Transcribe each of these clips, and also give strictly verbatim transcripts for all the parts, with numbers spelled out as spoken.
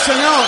Señor.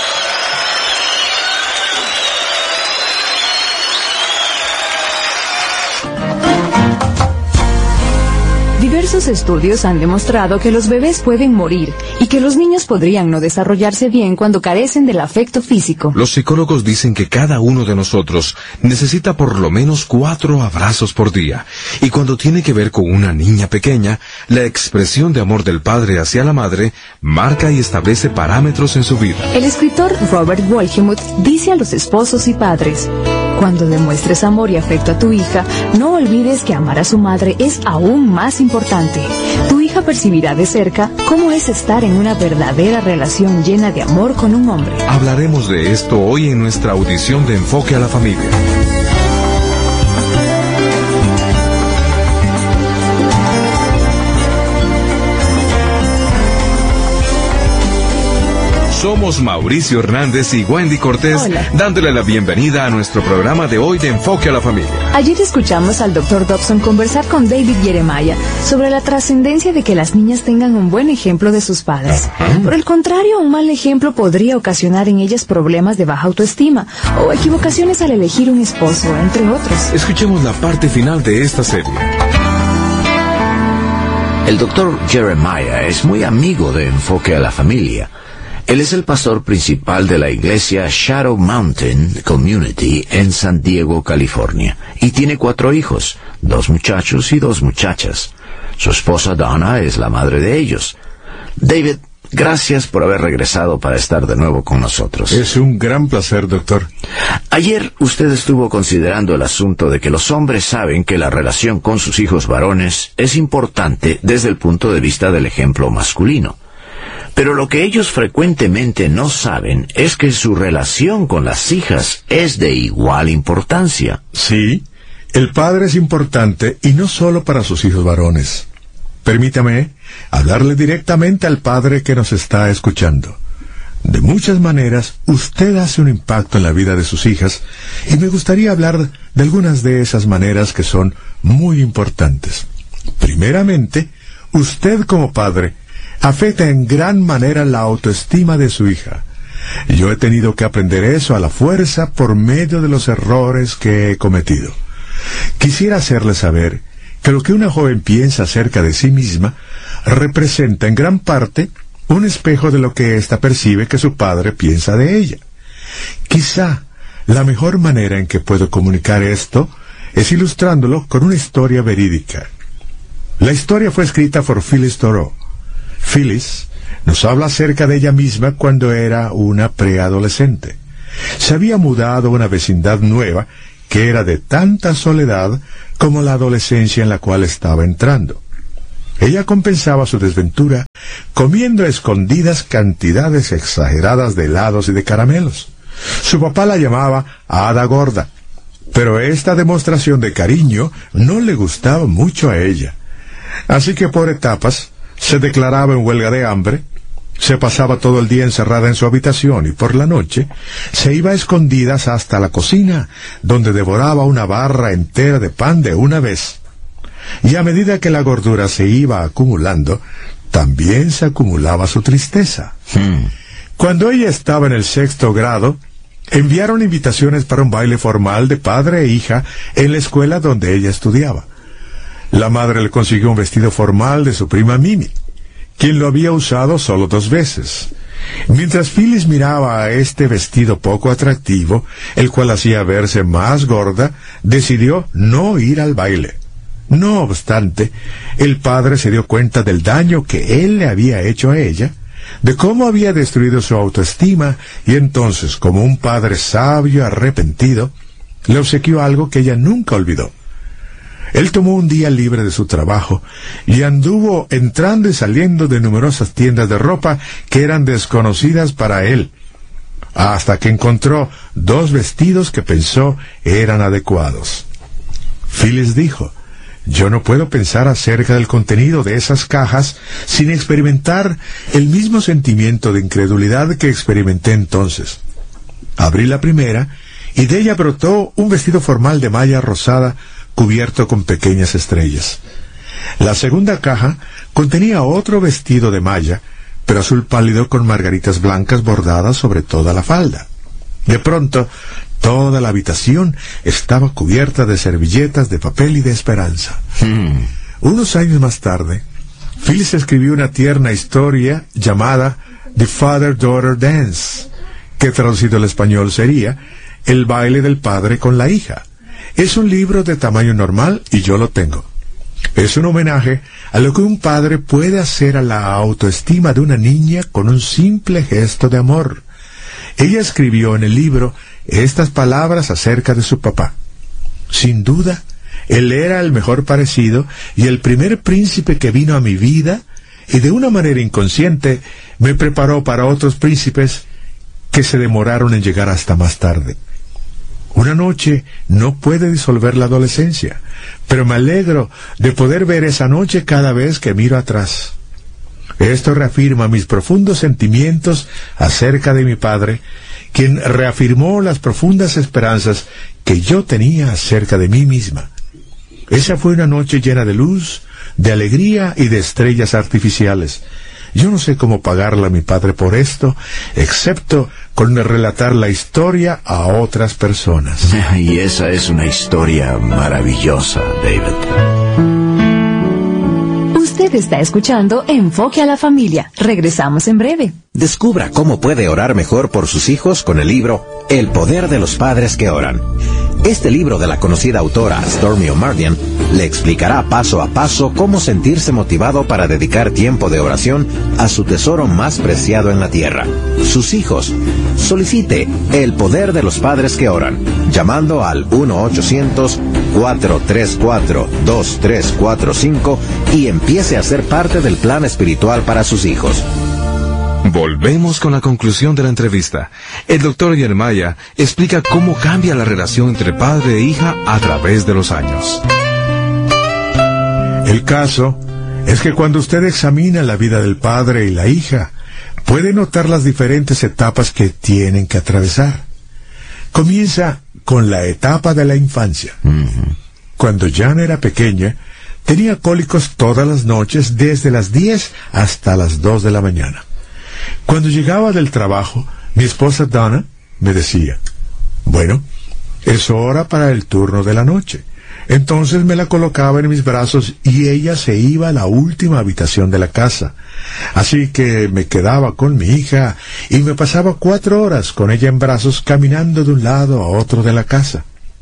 Diversos estudios han demostrado que los bebés pueden morir y que los niños podrían no desarrollarse bien cuando carecen del afecto físico. Los psicólogos dicen que cada uno de nosotros necesita por lo menos cuatro abrazos por día. Y cuando tiene que ver con una niña pequeña, la expresión de amor del padre hacia la madre marca y establece parámetros en su vida. El escritor Robert Wolgemuth dice a los esposos y padres: cuando demuestres amor y afecto a tu hija, no olvides que amar a su madre es aún más importante. Tu hija percibirá de cerca cómo es estar en una verdadera relación llena de amor con un hombre. Hablaremos de esto hoy en nuestra audición de Enfoque a la Familia. Somos Mauricio Hernández y Wendy Cortés. Hola. Dándole la bienvenida a nuestro programa de hoy de Enfoque a la Familia. Ayer escuchamos al doctor Dobson conversar con David Jeremiah sobre la trascendencia de que las niñas tengan un buen ejemplo de sus padres. Por el contrario, un mal ejemplo podría ocasionar en ellas problemas de baja autoestima o equivocaciones al elegir un esposo, entre otros. Escuchemos la parte final de esta serie. El doctor Jeremiah es muy amigo de Enfoque a la Familia. Él es el pastor principal de la iglesia Shadow Mountain Community en San Diego, California, y tiene cuatro hijos, dos muchachos y dos muchachas. Su esposa Donna es la madre de ellos. David, gracias por haber regresado para estar de nuevo con nosotros. Es un gran placer, doctor. Ayer usted estuvo considerando el asunto de que los hombres saben que la relación con sus hijos varones es importante desde el punto de vista del ejemplo masculino. Pero lo que ellos frecuentemente no saben es que su relación con las hijas es de igual importancia. Sí, el padre es importante y no solo para sus hijos varones. Permítame hablarle directamente al padre que nos está escuchando. De muchas maneras, usted hace un impacto en la vida de sus hijas y me gustaría hablar de algunas de esas maneras que son muy importantes. Primeramente, usted como padre afecta en gran manera la autoestima de su hija. Yo he tenido que aprender eso a la fuerza por medio de los errores que he cometido. Quisiera hacerle saber que lo que una joven piensa acerca de sí misma representa en gran parte un espejo de lo que ésta percibe que su padre piensa de ella. Quizá la mejor manera en que puedo comunicar esto es ilustrándolo con una historia verídica. La historia fue escrita por Phyllis Thoreau. Phyllis nos habla acerca de ella misma cuando era una preadolescente. Se había mudado a una vecindad nueva que era de tanta soledad como la adolescencia en la cual estaba entrando. Ella compensaba su desventura comiendo a escondidas cantidades exageradas de helados y de caramelos. Su papá la llamaba Hada Gorda, pero esta demostración de cariño no le gustaba mucho a ella. Así que por etapas se declaraba en huelga de hambre, se pasaba todo el día encerrada en su habitación y por la noche se iba a escondidas hasta la cocina, donde devoraba una barra entera de pan de una vez. Y a medida que la gordura se iba acumulando, también se acumulaba su tristeza. Hmm. Cuando ella estaba en el sexto grado, enviaron invitaciones para un baile formal de padre e hija en la escuela donde ella estudiaba. La madre le consiguió un vestido formal de su prima Mimi, quien lo había usado solo dos veces. Mientras Phyllis miraba a este vestido poco atractivo, el cual hacía verse más gorda, decidió no ir al baile. No obstante, el padre se dio cuenta del daño que él le había hecho a ella, de cómo había destruido su autoestima, y entonces, como un padre sabio arrepentido, le obsequió algo que ella nunca olvidó. Él tomó un día libre de su trabajo y anduvo entrando y saliendo de numerosas tiendas de ropa que eran desconocidas para él, hasta que encontró dos vestidos que pensó eran adecuados. Phyllis dijo: «Yo no puedo pensar acerca del contenido de esas cajas sin experimentar el mismo sentimiento de incredulidad que experimenté entonces. Abrí la primera y de ella brotó un vestido formal de malla rosada cubierto con pequeñas estrellas. La segunda caja contenía otro vestido de malla, pero azul pálido con margaritas blancas bordadas sobre toda la falda. De pronto, toda la habitación estaba cubierta de servilletas de papel y de esperanza. Hmm. Unos años más tarde, Phyllis escribió una tierna historia llamada The Father-Daughter Dance, que traducido al español sería El baile del padre con la hija. Es un libro de tamaño normal y yo lo tengo. Es un homenaje a lo que un padre puede hacer a la autoestima de una niña con un simple gesto de amor. Ella escribió en el libro estas palabras acerca de su papá. Sin duda, él era el mejor parecido y el primer príncipe que vino a mi vida, y de una manera inconsciente me preparó para otros príncipes que se demoraron en llegar hasta más tarde. Una noche no puede disolver la adolescencia, pero me alegro de poder ver esa noche cada vez que miro atrás. Esto reafirma mis profundos sentimientos acerca de mi padre, quien reafirmó las profundas esperanzas que yo tenía acerca de mí misma. Esa fue una noche llena de luz, de alegría y de estrellas artificiales. Yo no sé cómo pagarle a mi padre por esto, excepto con relatar la historia a otras personas. Y esa es una historia maravillosa, David. Usted está escuchando Enfoque a la Familia. Regresamos en breve. Descubra cómo puede orar mejor por sus hijos con el libro El poder de los padres que oran. Este libro de la conocida autora Stormy O'Mardian le explicará paso a paso cómo sentirse motivado para dedicar tiempo de oración a su tesoro más preciado en la tierra, sus hijos. Solicite El poder de los padres que oran, llamando al uno ochocientos, cuatro tres cuatro, dos tres cuatro cinco y empiece a ser parte del plan espiritual para sus hijos. Volvemos con la conclusión de la entrevista. El doctor Jeremiah explica cómo cambia la relación entre padre e hija a través de los años. El caso es que cuando usted examina la vida del padre y la hija, puede notar las diferentes etapas que tienen que atravesar. Comienza con la etapa de la infancia. Uh-huh. Cuando Jan era pequeña, tenía cólicos todas las noches desde las diez hasta las dos de la mañana. Cuando llegaba del trabajo, mi esposa Donna me decía, bueno, es hora para el turno de la noche. Entonces me la colocaba en mis brazos y ella se iba a la última habitación de la casa. Así que me quedaba con mi hija y me pasaba cuatro horas con ella en brazos caminando de un lado a otro de la casa.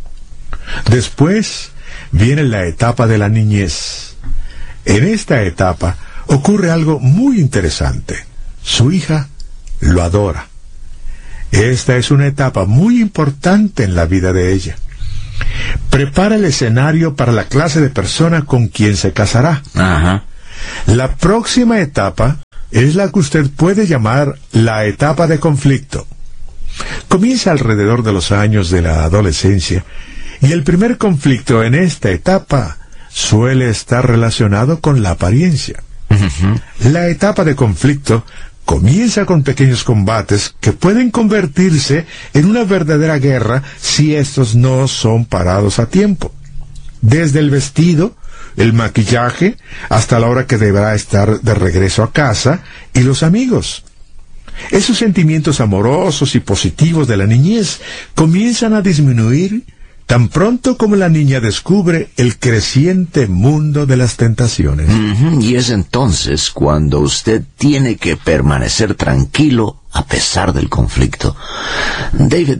Después viene la etapa de la niñez. En esta etapa ocurre algo muy interesante. Su hija lo adora. Esta es una etapa muy importante en la vida de ella. Prepara el escenario para la clase de persona con quien se casará. Ajá. La próxima etapa es la que usted puede llamar la etapa de conflicto. Comienza alrededor de los años de la adolescencia, y el primer conflicto en esta etapa suele estar relacionado con la apariencia. Uh-huh. La etapa de conflicto comienza con pequeños combates que pueden convertirse en una verdadera guerra si estos no son parados a tiempo. Desde el vestido, el maquillaje, hasta la hora que deberá estar de regreso a casa, y los amigos. Esos sentimientos amorosos y positivos de la niñez comienzan a disminuir tan pronto como la niña descubre el creciente mundo de las tentaciones. Uh-huh. Y es entonces cuando usted tiene que permanecer tranquilo a pesar del conflicto. David,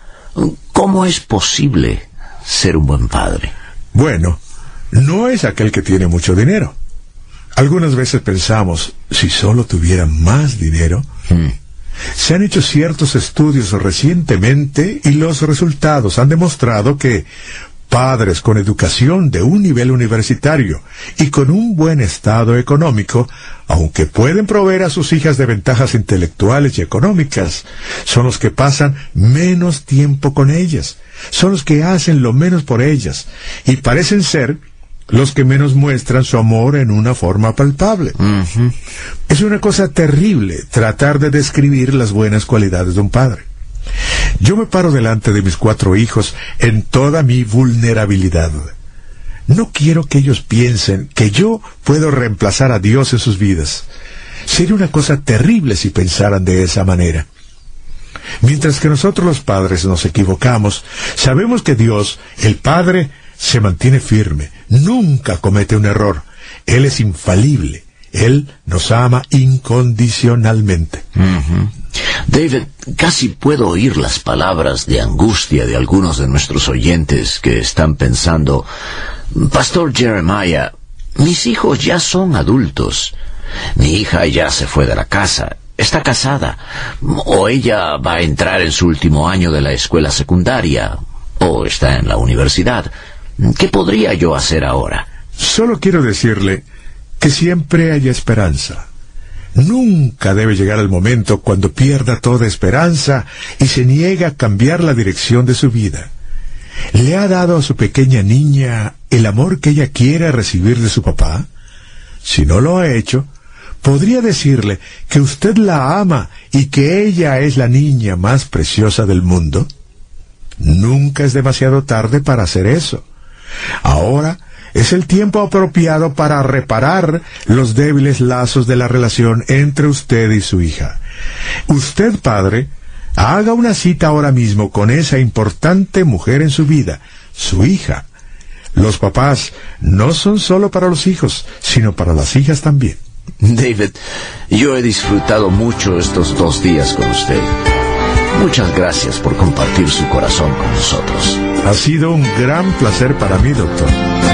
¿cómo es posible ser un buen padre? Bueno, no es aquel que tiene mucho dinero. Algunas veces pensamos, si solo tuviera más dinero. Hmm. Se han hecho ciertos estudios recientemente y los resultados han demostrado que padres con educación de un nivel universitario y con un buen estado económico, aunque pueden proveer a sus hijas de ventajas intelectuales y económicas, son los que pasan menos tiempo con ellas, son los que hacen lo menos por ellas y parecen ser los que menos muestran su amor en una forma palpable. Uh-huh. Es una cosa terrible tratar de describir las buenas cualidades de un padre. Yo me paro delante de mis cuatro hijos en toda mi vulnerabilidad. No quiero que ellos piensen que yo puedo reemplazar a Dios en sus vidas. Sería una cosa terrible si pensaran de esa manera. Mientras que nosotros los padres nos equivocamos, sabemos que Dios, el Padre, se mantiene firme, nunca comete un error. Él es infalible, Él nos ama incondicionalmente. Uh-huh. David, casi puedo oír las palabras de angustia de algunos de nuestros oyentes que están pensando, Pastor Jeremiah, mis hijos ya son adultos, mi hija ya se fue de la casa, está casada, o ella va a entrar en su último año de la escuela secundaria, o está en la universidad. ¿Qué podría yo hacer ahora? Solo quiero decirle que siempre hay esperanza. Nunca debe llegar el momento cuando pierda toda esperanza y se niega a cambiar la dirección de su vida. ¿Le ha dado a su pequeña niña el amor que ella quiere recibir de su papá? Si no lo ha hecho, podría decirle que usted la ama y que ella es la niña más preciosa del mundo. Nunca es demasiado tarde para hacer eso. Ahora es el tiempo apropiado para reparar los débiles lazos de la relación entre usted y su hija. Usted, padre, haga una cita ahora mismo con esa importante mujer en su vida, su hija. Los papás no son solo para los hijos, sino para las hijas también. David, yo he disfrutado mucho estos dos días con usted. Muchas gracias por compartir su corazón con nosotros. Ha sido un gran placer para mí, doctor.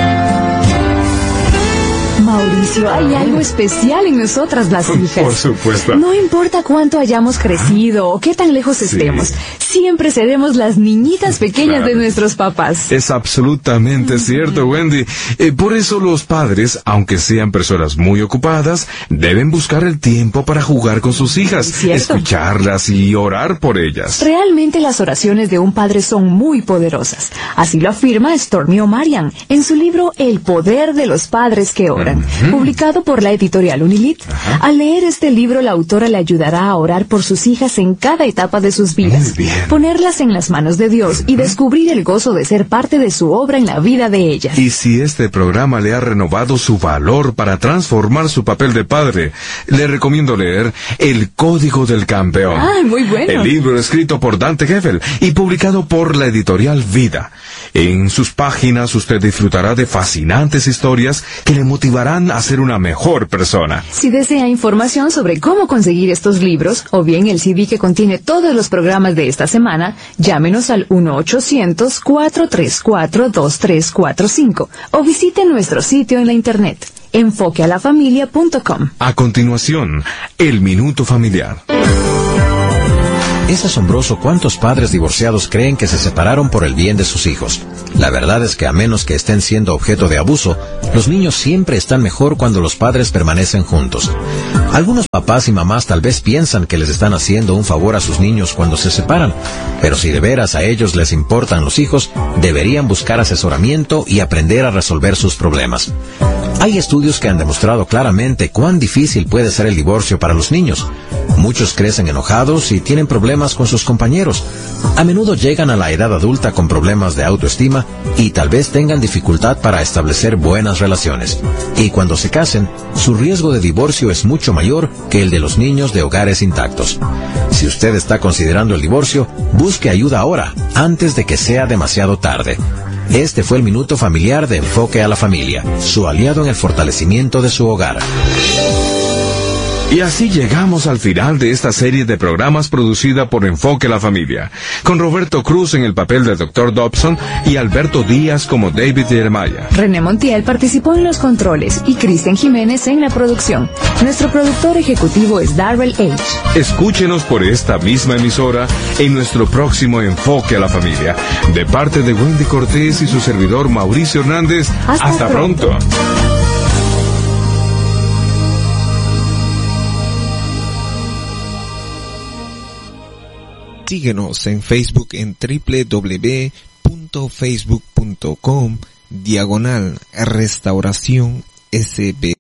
Mauricio, hay algo especial en nosotras las hijas. Por supuesto. No importa cuánto hayamos crecido o qué tan lejos Sí. estemos, siempre seremos las niñitas pequeñas Claro. de nuestros papás. Es absolutamente cierto, Wendy. Eh, por eso los padres, aunque sean personas muy ocupadas, deben buscar el tiempo para jugar con sus hijas, Cierto. escucharlas y orar por ellas. Realmente las oraciones de un padre son muy poderosas. Así lo afirma Stormy O'Marian en su libro El poder de los padres que oran, publicado por la editorial Unilit. Al leer este libro, la autora le ayudará a orar por sus hijas en cada etapa de sus vidas, Muy bien. ponerlas en las manos de Dios y descubrir el gozo de ser parte de su obra en la vida de ellas. Y si este programa le ha renovado su valor para transformar su papel de padre, le recomiendo leer El Código del Campeón. ¡Ah, muy bueno! El libro escrito por Dante Gebel y publicado por la editorial Vida. En sus páginas usted disfrutará de fascinantes historias que le motivarán a ser una mejor persona. Si desea información sobre cómo conseguir estos libros, o bien el C D que contiene todos los programas de esta semana, llámenos al uno ochocientos, cuatro tres cuatro, dos tres cuatro cinco o visite nuestro sitio en la internet, enfoque a la familia punto com. A continuación, El Minuto Familiar. Es asombroso cuántos padres divorciados creen que se separaron por el bien de sus hijos. La verdad es que a menos que estén siendo objeto de abuso, los niños siempre están mejor cuando los padres permanecen juntos. Algunos papás y mamás tal vez piensan que les están haciendo un favor a sus niños cuando se separan, pero si de veras a ellos les importan los hijos, deberían buscar asesoramiento y aprender a resolver sus problemas. Hay estudios que han demostrado claramente cuán difícil puede ser el divorcio para los niños. Muchos crecen enojados y tienen problemas con sus compañeros. A menudo llegan a la edad adulta con problemas de autoestima y tal vez tengan dificultad para establecer buenas relaciones. Y cuando se casen, su riesgo de divorcio es mucho mayor que el de los niños de hogares intactos. Si usted está considerando el divorcio, busque ayuda ahora, antes de que sea demasiado tarde. Este fue el Minuto Familiar de Enfoque a la Familia, su aliado en el fortalecimiento de su hogar. Y así llegamos al final de esta serie de programas producida por Enfoque a la Familia, con Roberto Cruz en el papel del doctor Dobson y Alberto Díaz como David Jeremiah. René Montiel participó en los controles y Cristian Jiménez en la producción. Nuestro productor ejecutivo es Darrell H. Escúchenos por esta misma emisora en nuestro próximo Enfoque a la Familia. De parte de Wendy Cortés y su servidor Mauricio Hernández, Hasta hasta, pronto. pronto. Síguenos en Facebook en doble u doble u doble u punto facebook punto com diagonal restauración S B.